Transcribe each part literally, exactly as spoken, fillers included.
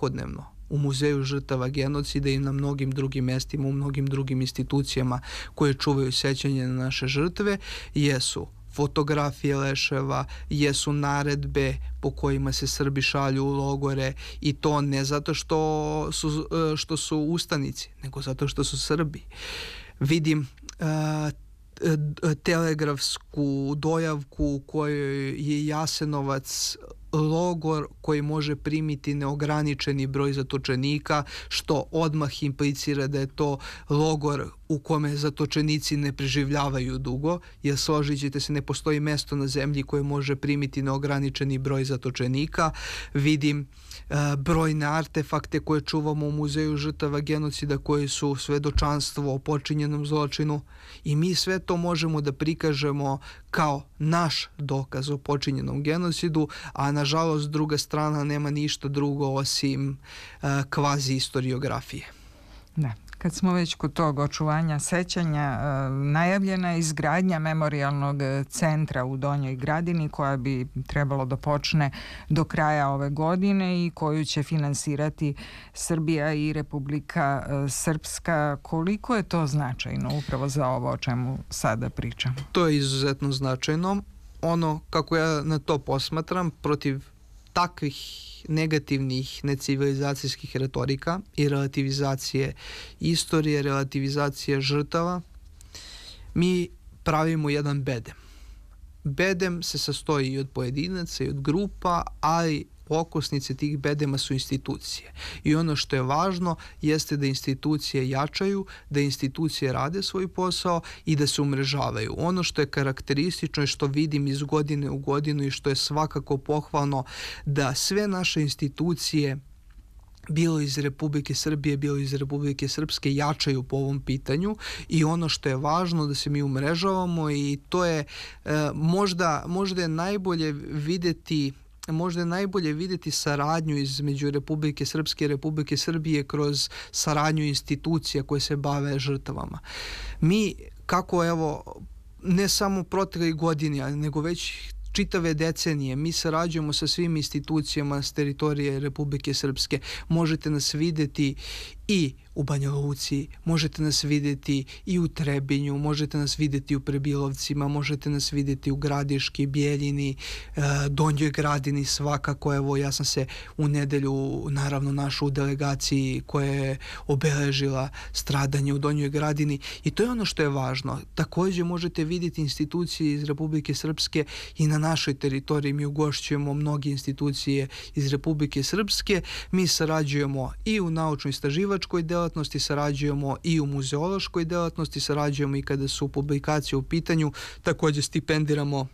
svakodnevno u Muzeju žrtava genocida i na mnogim drugim mestima, u mnogim drugim institucijama koje čuvaju sećanje na naše žrtve, jesu fotografije leševa, jesu naredbe po kojima se Srbi šalju u logore, i to ne zato što su, što su ustanici, nego zato što su Srbi. Vidim uh, telegrafsku dojavku u kojoj je Jasenovac logor koji može primiti neograničeni broj zatočenika, što odmah implicira da je to logor u kome zatočenici ne preživljavaju dugo, jer složit ćete se, ne postoji mesto na zemlji koje može primiti neograničeni broj zatočenika. Vidim uh, brojne artefakte koje čuvamo u Muzeju žrtava genocida, koji su svedočanstvo o počinjenom zločinu, i mi sve to možemo da prikažemo kao naš dokaz o počinjenom genocidu, a nažalost druga strana nema ništa drugo osim uh, kvazi historiografije. Da. Kad smo već kod tog očuvanja sećanja, najavljena je izgradnja memorijalnog centra u Donjoj Gradini, koja bi trebalo da počne do kraja ove godine i koju će finansirati Srbija i Republika Srpska. Koliko je to značajno upravo za ovo o čemu sada pričamo? To je izuzetno značajno. Ono, kako ja na to posmatram, protiv takvih negativnih necivilizacijskih retorika i relativizacije istorije, relativizacije žrtava, mi pravimo jedan bedem. Bedem se sastoji i od pojedinaca i od grupa, ali okosnice tih bedema su institucije. I ono što je važno jeste da institucije jačaju, da institucije rade svoj posao i da se umrežavaju. Ono što je karakteristično i što vidim iz godine u godinu i što je svakako pohvalno, da sve naše institucije, bilo iz Republike Srbije, bilo iz Republike Srpske, jačaju po ovom pitanju, i ono što je važno da se mi umrežavamo, i to je e, možda, možda je najbolje videti možda je najbolje videti saradnju između Republike Srpske i Republike Srbije kroz saradnju institucija koje se bave žrtvama. Mi, kako evo, ne samo proteklih godina, nego već čitave decenije, mi sarađujemo sa svim institucijama s teritorije Republike Srpske. Možete nas videti i u Banja Luci, možete nas videti i u Trebinju, možete nas videti u Prebilovcima, možete nas videti u Gradiški, Bijeljini, Donjoj Gradini svakako. Evo, ja sam se u nedelju, naravno, našu u delegaciji koja je obeležila stradanje u Donjoj Gradini, i to je ono što je važno. Takođe možete vidjeti institucije iz Republike Srpske i na našoj teritoriji. Mi ugošćujemo mnoge institucije iz Republike Srpske, mi sarađujemo i u naučno-istraživačkoj delatnosti, sarađujemo i u muzeološkoj delatnosti, sarađujemo i kada su publikacije u pitanju. Takođe stipendiramo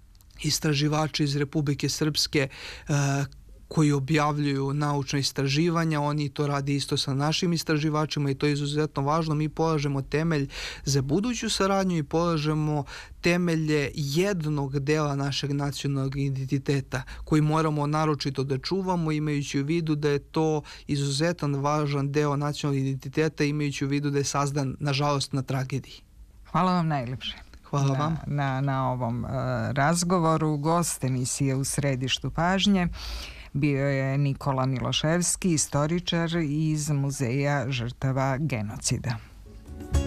istraživače iz Republike Srpske uh, koji objavljuju naučna istraživanja. Oni to rade isto sa našim istraživačima i to je izuzetno važno. Mi polažemo temelj za buduću saradnju i polažemo temelje jednog dela našeg nacionalnog identiteta koji moramo naročito da čuvamo, imajući u vidu da je to izuzetan važan deo nacionalnog identiteta, imajući u vidu da je sazdan, nažalost, na tragediji. Hvala vam najlepše. Hvala vam. Na, na, na ovom uh, razgovoru. Gost emisije U središtu pažnje bio je Nikola Miloševski, istoričar iz Muzeja žrtava genocida.